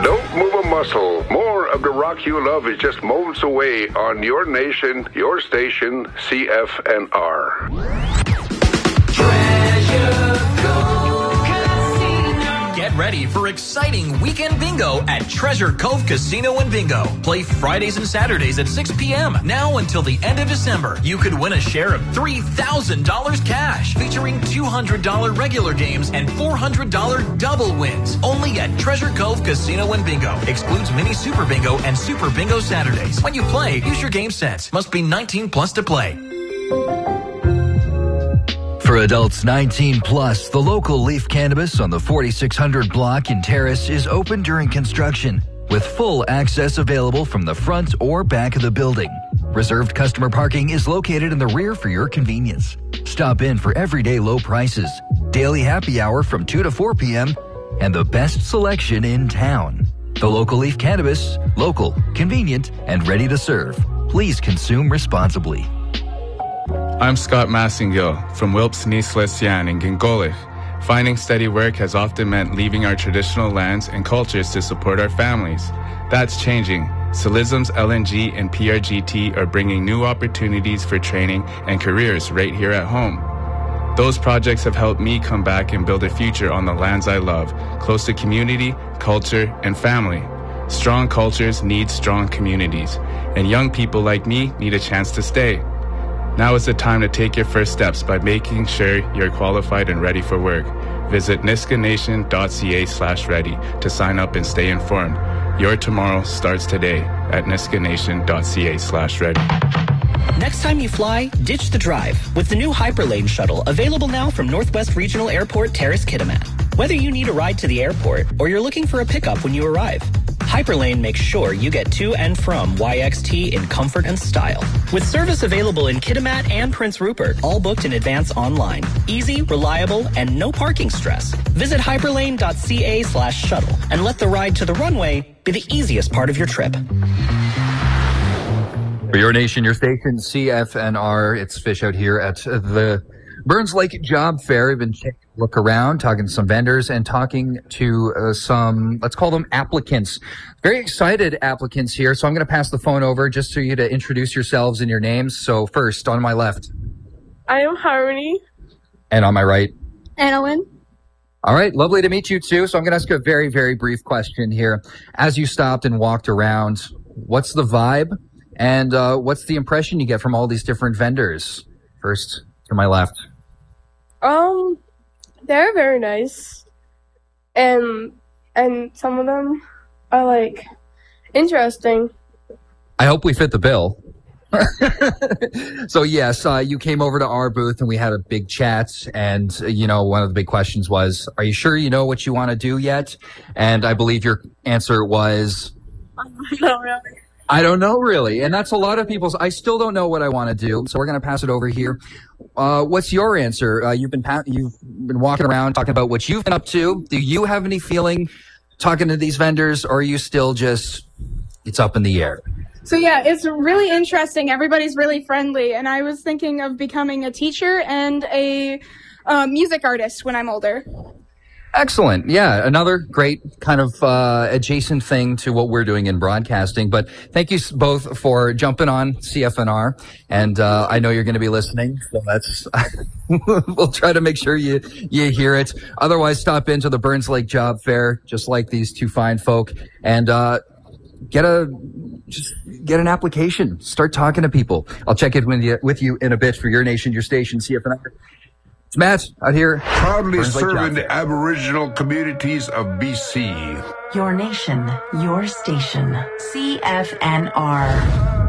Don't move a muscle. More of the rock you love is just moments away on your nation, your station, CFNR. Get ready for exciting weekend bingo at Treasure Cove Casino and Bingo. Play Fridays and Saturdays at 6 p.m. Now until the end of December. You could win a share of $3,000 cash, featuring $200 regular games and $400 double wins. Only at Treasure Cove Casino and Bingo. Excludes Mini Super Bingo and Super Bingo Saturdays. When you play, use your game sense. Must be 19 plus to play. For adults 19 plus, the local Leaf Cannabis on the 4600 block in Terrace is open during construction, with full access available from the front or back of the building. Reserved customer parking is located in the rear for your convenience. Stop in for everyday low prices, daily happy hour from 2 to 4 p.m., and the best selection in town. The local Leaf Cannabis, local, convenient, and ready to serve. Please consume responsibly. I'm Scott Massengill from Wilpes Nice-Lesian in Gingolith. Finding steady work has often meant leaving our traditional lands and cultures to support our families. That's changing. Solism's LNG and PRGT are bringing new opportunities for training and careers right here at home. Those projects have helped me come back and build a future on the lands I love, close to community, culture, and family. Strong cultures need strong communities, and young people like me need a chance to stay. Now is the time to take your first steps by making sure you're qualified and ready for work. Visit niskanation.ca/ready to sign up and stay informed. Your tomorrow starts today at niskanation.ca/ready. Next time you fly, ditch the drive with the new Hyperlane shuttle, available now from Northwest Regional Airport Terrace Kitimat. Whether you need a ride to the airport or you're looking for a pickup when you arrive, Hyperlane makes sure you get to and from YXT in comfort and style. With service available in Kitimat and Prince Rupert, all booked in advance online. Easy, reliable, and no parking stress. Visit hyperlane.ca/shuttle and let the ride to the runway be the easiest part of your trip. For your nation, your station, CFNR, it's Fish out here at the Burns Lake Job Fair. We've been taking a look around, talking to some vendors and talking to some, let's call them applicants. Very excited applicants here. So I'm going to pass the phone over just for you to introduce yourselves and your names. So first, on my left. I am Harmony. And on my right. Annalyn. All right. Lovely to meet you too. So I'm going to ask you a very, very brief question here. As you stopped and walked around, what's the vibe? And what's the impression you get from all these different vendors? First, to my left. They're very nice. And some of them are, like, interesting. I hope we fit the bill. So, yes, you came over to our booth and we had a big chat. And, you know, one of the big questions was, are you sure you know what you want to do yet? And I believe your answer was... Not really. I don't know, really. And that's a lot of people's. I still don't know what I want to do. So we're going to pass it over here. What's your answer? You've been walking around talking about what you've been up to. Do you have any feeling talking to these vendors, or are you still just, it's up in the air? So yeah, it's really interesting. Everybody's really friendly. And I was thinking of becoming a teacher and a music artist when I'm older. Excellent. Yeah, another great kind of adjacent thing to what we're doing in broadcasting. But thank you both for jumping on CFNR. And I know you're going to be listening, so that's we'll try to make sure you hear it. Otherwise, stop into the Burns Lake Job Fair, just like these two fine folk, and get an application. Start talking to people. I'll check in with you in a bit for your nation, your station, CFNR. It's Matt out here. Proudly serving the Aboriginal communities of BC. Your nation, your station, CFNR.